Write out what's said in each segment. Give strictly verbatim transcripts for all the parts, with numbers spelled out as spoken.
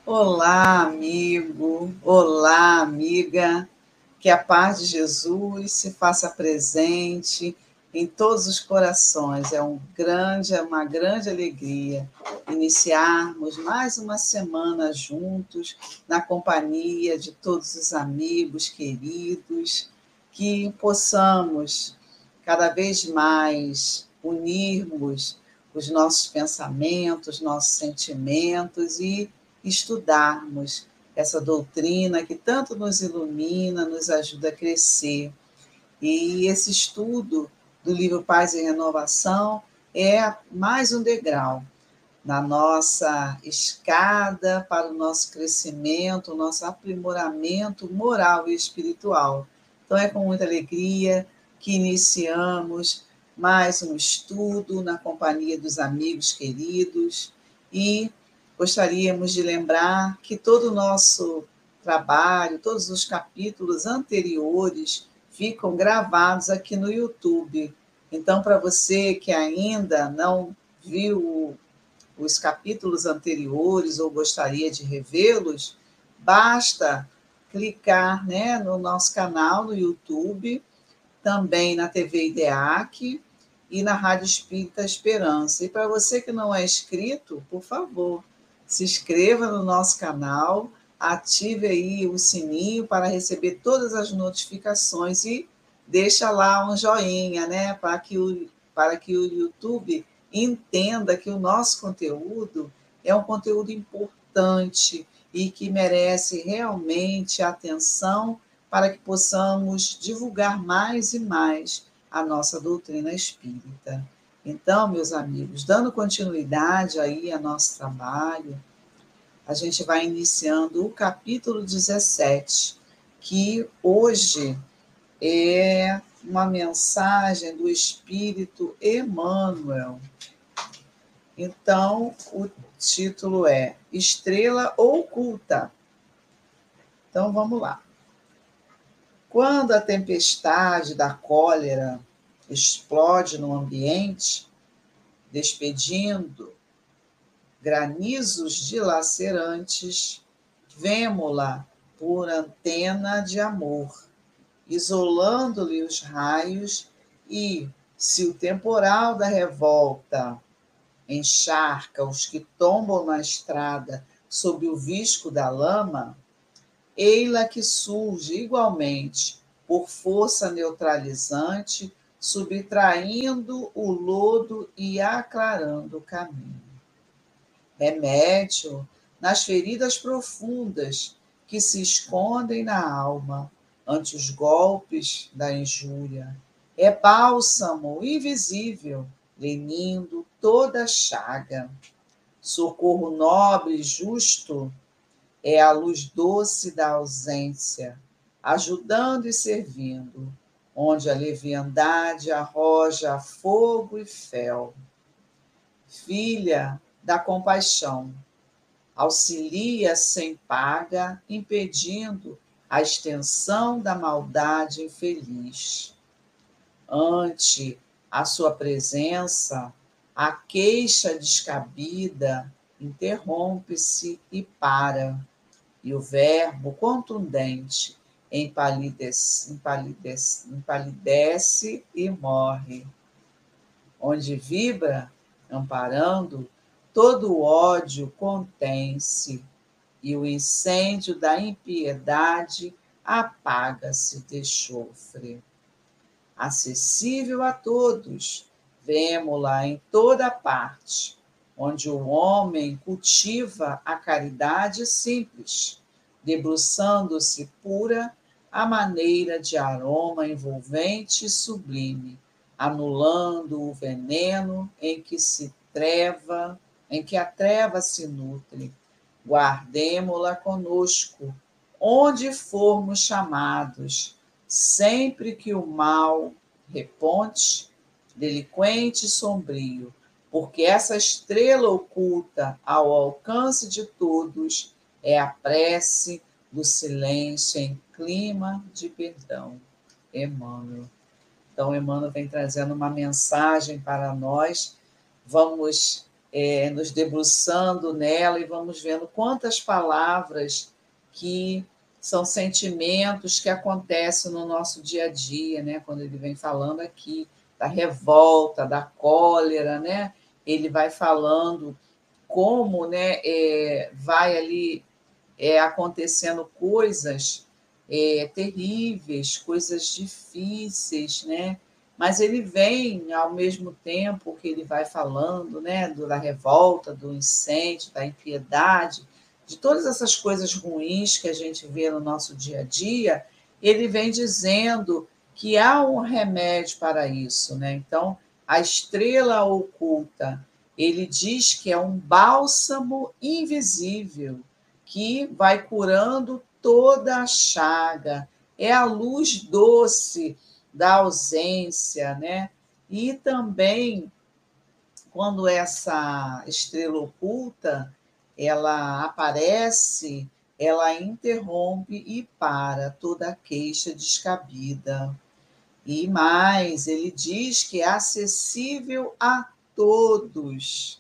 Olá, amigo. Olá, amiga. Que a paz de Jesus se faça presente em todos os corações. É um grande, é uma grande alegria iniciarmos mais uma semana juntos, na companhia de todos os amigos queridos, que possamos cada vez mais unirmos os nossos pensamentos, nossos sentimentos e estudarmos essa doutrina que tanto nos ilumina, nos ajuda a crescer. E esse estudo do livro Paz e Renovação é mais um degrau na nossa escada para o nosso crescimento, o nosso aprimoramento moral e espiritual. Então é com muita alegria que iniciamos mais um estudo na companhia dos amigos queridos e gostaríamos de lembrar que todo o nosso trabalho, todos os capítulos anteriores ficam gravados aqui no YouTube. Então, para você que ainda não viu os capítulos anteriores ou gostaria de revê-los, basta clicar, né, no nosso canal no YouTube, também na T V IDEAC e na Rádio Espírita Esperança. E para você que não é inscrito, por favor, se inscreva no nosso canal, ative aí o sininho para receber todas as notificações e deixa lá um joinha, né, para que o, para que o YouTube entenda que o nosso conteúdo é um conteúdo importante e que merece realmente atenção para que possamos divulgar mais e mais a nossa doutrina espírita. Então, meus amigos, dando continuidade aí ao nosso trabalho, a gente vai iniciando o capítulo dezessete, que hoje é uma mensagem do Espírito Emmanuel. Então, o título é Estrela Oculta. Então, vamos lá. Quando a tempestade da cólera explode no ambiente, despedindo granizos dilacerantes, vemo-la por antena de amor, isolando-lhe os raios e, se o temporal da revolta encharca os que tombam na estrada sob o visco da lama, ei-la que surge igualmente por força neutralizante, subtraindo o lodo e aclarando o caminho. Remédio nas feridas profundas que se escondem na alma ante os golpes da injúria. É bálsamo invisível, lenindo toda a chaga. Socorro nobre e justo é a luz doce da ausência, ajudando e servindo, onde a leviandade arroja fogo e fel. Filha da compaixão, auxilia sem paga, impedindo a extensão da maldade infeliz. Ante a sua presença, a queixa descabida interrompe-se e para, e o verbo contundente empalidece, empalidece, empalidece e morre. Onde vibra, amparando, todo o ódio contém-se, e o incêndio da impiedade apaga-se de chofre. Acessível a todos, vemo-la em toda parte, onde o homem cultiva a caridade simples, debruçando-se pura à maneira de aroma envolvente e sublime, anulando o veneno em que se treva, em que a treva se nutre. Guardemo-la conosco, onde formos chamados, sempre que o mal reponte, delinquente e sombrio, porque essa estrela oculta ao alcance de todos é a prece do silêncio em clima de perdão. Emmanuel. Então, Emmanuel vem trazendo uma mensagem para nós. Vamos é, nos debruçando nela e vamos vendo quantas palavras que são sentimentos que acontecem no nosso dia a dia, né? Quando ele vem falando aqui da revolta, da cólera, né? Ele vai falando como, né, é, vai ali é, acontecendo coisas é, terríveis, coisas difíceis, né? Mas ele vem, ao mesmo tempo que ele vai falando, né, da revolta, do incêndio, da impiedade, de todas essas coisas ruins que a gente vê no nosso dia a dia, ele vem dizendo que há um remédio para isso, né? Então, a estrela oculta, ele diz que é um bálsamo invisível que vai curando toda a chaga, é a luz doce da ausência, né? E também, quando essa estrela oculta ela aparece, ela interrompe e para toda a queixa descabida. E mais, ele diz que é acessível a todos.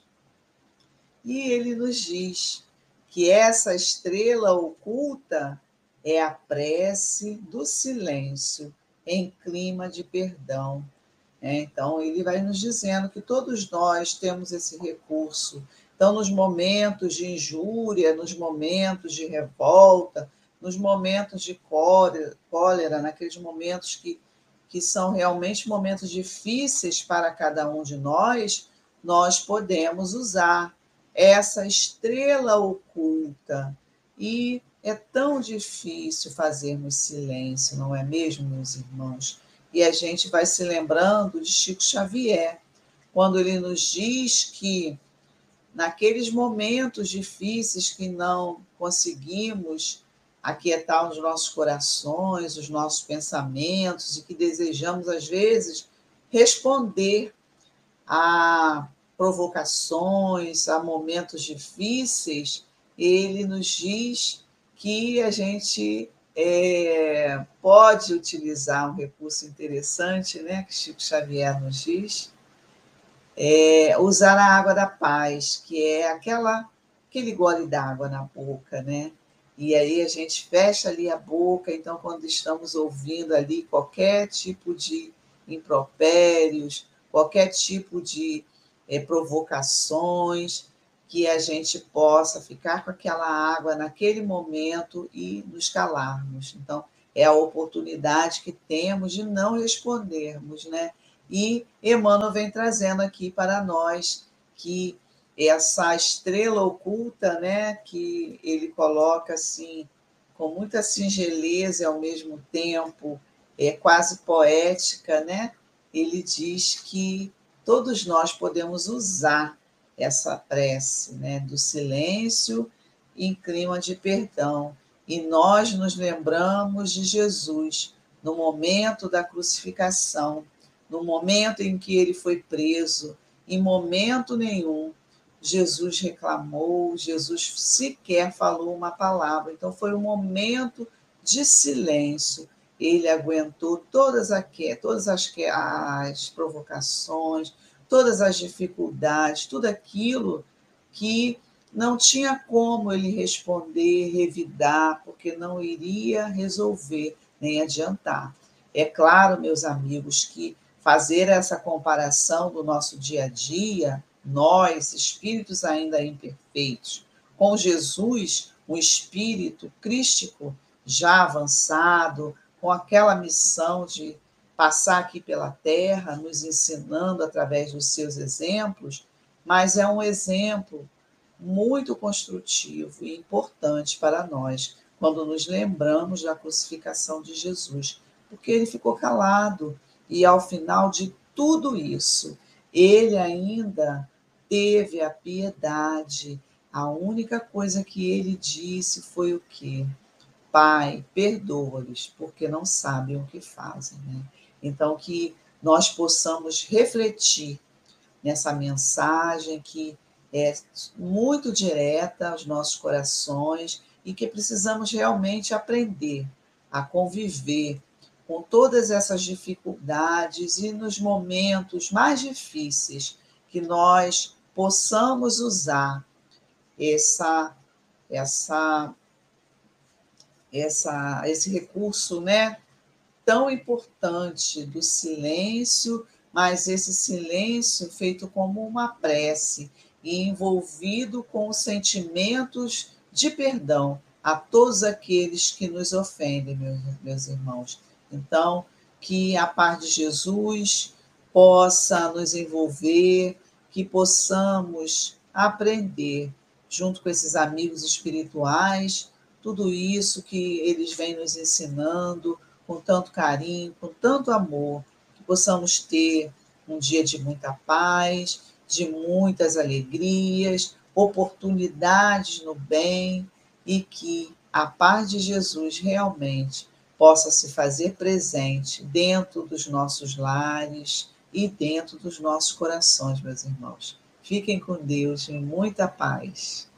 E ele nos diz que essa estrela oculta é a prece do silêncio em clima de perdão. Então, ele vai nos dizendo que todos nós temos esse recurso. Então, nos momentos de injúria, nos momentos de revolta, nos momentos de cólera, cólera naqueles momentos que, que são realmente momentos difíceis para cada um de nós, nós podemos usar essa estrela oculta. E é tão difícil fazermos silêncio, não é mesmo, meus irmãos? E a gente vai se lembrando de Chico Xavier, quando ele nos diz que, naqueles momentos difíceis que não conseguimos aquietar os nossos corações, os nossos pensamentos, e que desejamos, às vezes, responder a provocações, a momentos difíceis, ele nos diz que a gente é, pode utilizar um recurso interessante, né, que Chico Xavier nos diz, é usar a água da paz, que é aquela, aquele gole d'água na boca, né? E aí a gente fecha ali a boca, então quando estamos ouvindo ali qualquer tipo de impropérios, qualquer tipo de é, provocações, que a gente possa ficar com aquela água naquele momento e nos calarmos. Então, é a oportunidade que temos de não respondermos, né? E Emmanuel vem trazendo aqui para nós que essa estrela oculta, né, que ele coloca assim, com muita singeleza e ao mesmo tempo é quase poética, né? Ele diz que todos nós podemos usar essa prece, né, do silêncio em clima de perdão. E nós nos lembramos de Jesus no momento da crucificação, no momento em que ele foi preso, em momento nenhum Jesus reclamou, Jesus sequer falou uma palavra. Então foi um momento de silêncio. Ele aguentou todas, aqui, todas as, as provocações, todas as dificuldades, tudo aquilo que não tinha como ele responder, revidar, porque não iria resolver nem adiantar. É claro, meus amigos, que fazer essa comparação do nosso dia a dia, nós, espíritos ainda imperfeitos, com Jesus, um espírito crístico já avançado, com aquela missão de passar aqui pela Terra, nos ensinando através dos seus exemplos, mas é um exemplo muito construtivo e importante para nós, quando nos lembramos da crucificação de Jesus, porque ele ficou calado e, ao final de tudo isso, ele ainda teve a piedade. A única coisa que ele disse foi o quê? Pai, perdoa-lhes, porque não sabem o que fazem. Né? Então, que nós possamos refletir nessa mensagem que é muito direta aos nossos corações e que precisamos realmente aprender a conviver com todas essas dificuldades e nos momentos mais difíceis que nós possamos usar essa, essa, essa, esse recurso, né, tão importante do silêncio, mas esse silêncio feito como uma prece e envolvido com os sentimentos de perdão a todos aqueles que nos ofendem, meus, meus irmãos. Então, que a paz de Jesus possa nos envolver, que possamos aprender, junto com esses amigos espirituais, tudo isso que eles vêm nos ensinando, com tanto carinho, com tanto amor, que possamos ter um dia de muita paz, de muitas alegrias, oportunidades no bem, e que a paz de Jesus realmente possa se fazer presente dentro dos nossos lares e dentro dos nossos corações, meus irmãos. Fiquem com Deus, em muita paz.